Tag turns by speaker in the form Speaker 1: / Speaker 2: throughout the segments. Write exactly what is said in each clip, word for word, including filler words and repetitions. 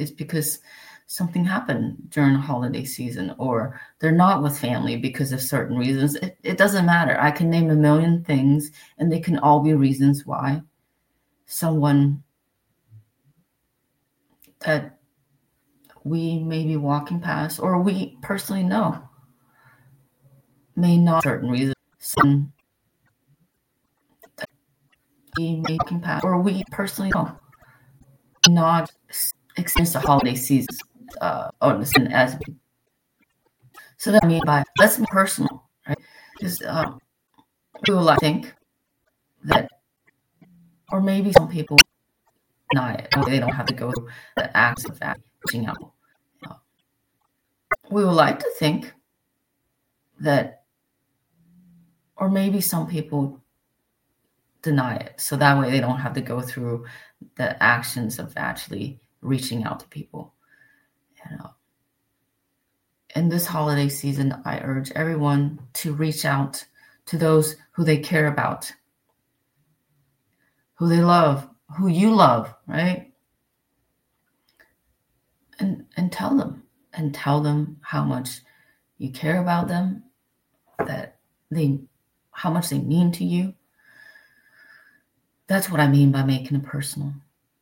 Speaker 1: it's because something happened during the holiday season, or they're not with family because of certain reasons. It, it doesn't matter. I can name a million things, and they can all be reasons why someone that we may be walking past, or we personally know, may not certain reasons. Some that we may be walking past, or we personally know, not experience the holiday season uh, or listen as we. So that I mean by let's be personal, right? Because um, we will think that, or maybe some people deny it. They don't have to go through the acts of that reaching out. Uh, we would like to think that, or maybe some people deny it, so that way they don't have to go through the actions of actually reaching out to people. You know, in this holiday season, I urge everyone to reach out to those who they care about, who they love, who you love, right? And and tell them, and tell them how much you care about them, that they, how much they mean to you. That's what I mean by making it personal.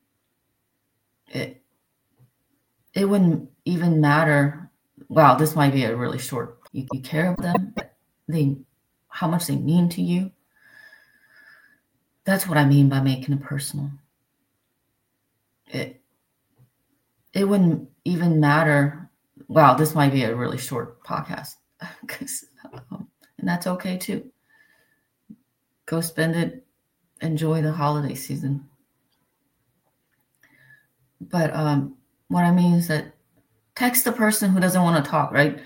Speaker 1: It it wouldn't even matter. Wow, this might be a really short. You, you care about them, they, how much they mean to you. That's what I mean by making it personal. It it wouldn't even matter. Wow, this might be a really short podcast, um, and that's okay too. Go spend it. Enjoy the holiday season. But um, what I mean is that text the person who doesn't want to talk, right?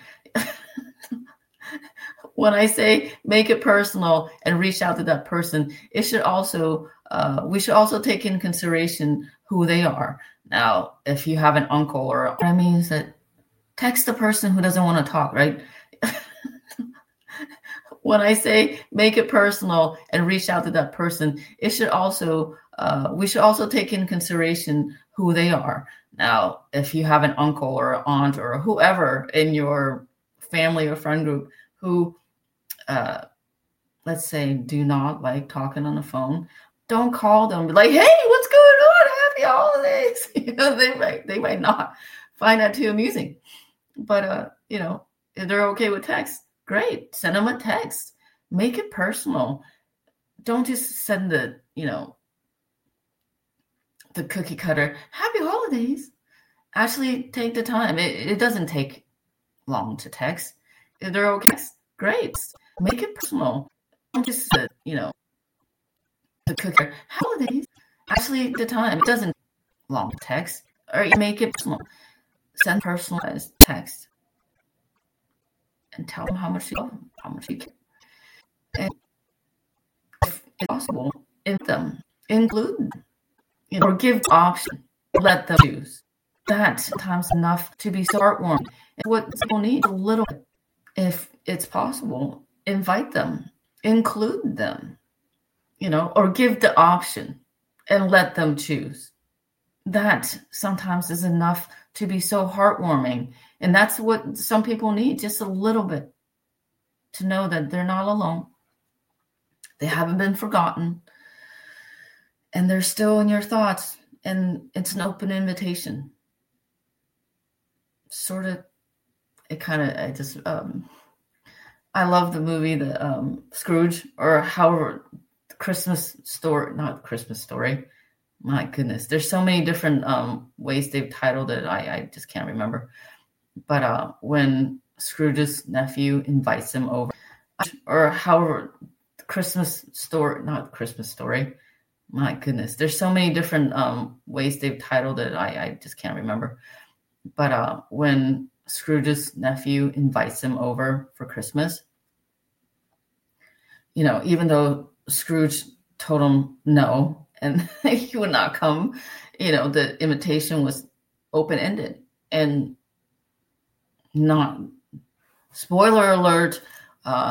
Speaker 1: When I say make it personal and reach out to that person, it should also, uh, we should also take in consideration who they are. Now, if you have an uncle, or what I mean is that text the person who doesn't want to talk, right? When I say make it personal and reach out to that person, it should also, uh, we should also take in consideration who they are. Now, if you have an uncle or aunt or whoever in your family or friend group who, uh, let's say, do not like talking on the phone, don't call them. Be like, hey, what's going on? Happy holidays. You know, they might, they might not find that too amusing. But, uh, you know, if they're okay with text, great. Send them a text. Make it personal. Don't just send the, you know, the cookie cutter, happy holidays. Actually take the time. It, it doesn't take long to text. If they're okay, great. Make it personal. Don't just, uh, you know, the cookie cutter, holidays. Actually the time. It doesn't long to text. Or you make it personal. Send personalized text. And tell them how much you love them, how much you care. And if it's possible, in them, include them, you know, or give the option, let them choose. That's sometimes enough to be so heartwarming. And what people need a little bit, if it's possible, invite them, include them, you know, or give the option and let them choose. That sometimes is enough to be so heartwarming. And that's what some people need, just a little bit, to know that they're not alone. They haven't been forgotten. And they're still in your thoughts. And it's an open invitation. Sort of, it kind of, I just, um, I love the movie, the um, Scrooge, or however, Christmas Story, not Christmas Story. My goodness, there's so many different um, ways they've titled it. I, I just can't remember. But uh, when Scrooge's nephew invites him over, or however, Christmas Story, not Christmas Story. My goodness, there's so many different um, ways they've titled it. I, I just can't remember. But uh, when Scrooge's nephew invites him over for Christmas, you know, even though Scrooge told him no, and he would not come, you know, the invitation was open-ended. And not, spoiler alert, uh,